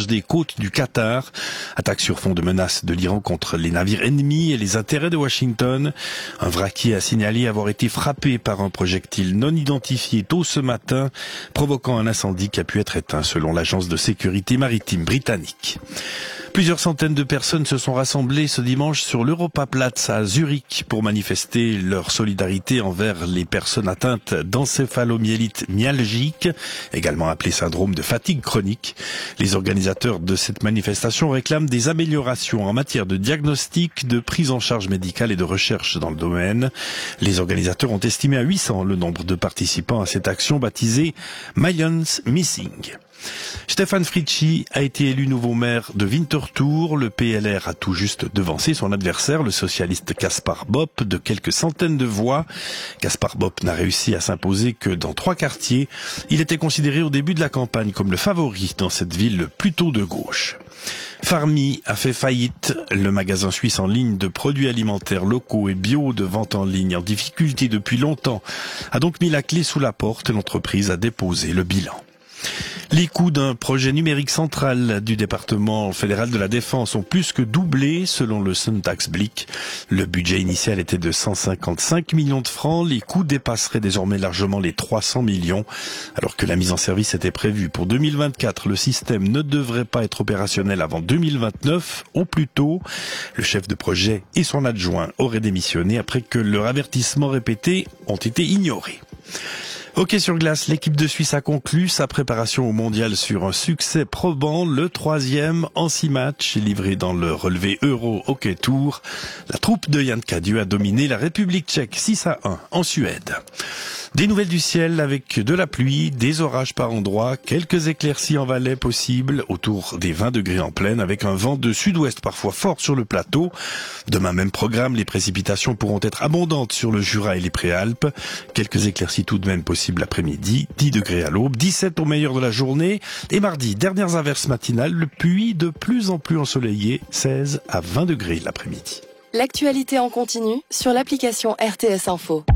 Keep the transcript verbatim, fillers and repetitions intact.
large des côtes du Qatar. Attaque sur fond de menaces de l'Iran contre les navires ennemis et les intérêts de Washington. Un vraquier a signalé avoir été frappé par un projectile non identifié tôt ce matin, provoquant un incendie qui a pu être éteint selon l'agence de sécurité maritime britannique. Plusieurs centaines de personnes se sont rassemblées ce dimanche sur l'Europaplatz à Zurich pour manifester leur solidarité envers les personnes atteintes d'encéphalomyélite myalgique, également appelé syndrome de fatigue chronique. Les organisateurs de cette manifestation réclament des améliorations en matière de diagnostic, de prise en charge médicale et de recherche dans le domaine. Les organisateurs ont estimé à huit cents le nombre de participants à cette action baptisée Millions Missing. Stefan Fritschi a été élu nouveau maire de Winterthur. Le P L R a tout juste devancé son adversaire, le socialiste Kaspar Bopp, de quelques centaines de voix. Kaspar Bopp n'a réussi à s'imposer que dans trois quartiers. Il était considéré au début de la campagne comme le favori dans cette ville plutôt de gauche. Farmy a fait faillite. Le magasin suisse en ligne de produits alimentaires locaux et bio de vente en ligne en difficulté depuis longtemps a donc mis la clé sous la porte. L'entreprise a déposé le bilan. Les coûts d'un projet numérique central du département fédéral de la Défense ont plus que doublé selon le Sonntagsblick. Le budget initial était de cent cinquante-cinq millions de francs. Les coûts dépasseraient désormais largement les trois cents millions. Alors que la mise en service était prévue pour deux mille vingt-quatre, le système ne devrait pas être opérationnel avant deux mille vingt-neuf, au plus tôt. Le chef de projet et son adjoint auraient démissionné après que leurs avertissements répétés ont été ignorés. Hockey sur glace, l'équipe de Suisse a conclu sa préparation au mondial sur un succès probant, le troisième en six matchs, livré dans le relevé Euro Hockey Tour. La troupe de Jan Cadieux a dominé la République tchèque six à un en Suède. Des nouvelles du ciel avec de la pluie, des orages par endroits, quelques éclaircies en Valais possibles, autour des vingt degrés en plaine, avec un vent de sud-ouest parfois fort sur le plateau. Demain, même programme, les précipitations pourront être abondantes sur le Jura et les Préalpes. Quelques éclaircies tout de même possibles l'après-midi, dix degrés à l'aube, dix-sept au meilleur de la journée. Et mardi, dernières averses matinales, puis de plus en plus ensoleillé, seize à vingt degrés l'après-midi. L'actualité en continu sur l'application R T S Info.